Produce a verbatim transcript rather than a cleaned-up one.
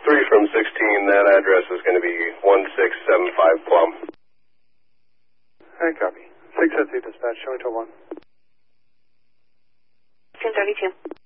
three from sixteen, that address is going to be one six seven five Plum. Alright, copy. six seven two dispatch, showing to one. ten thirty-two.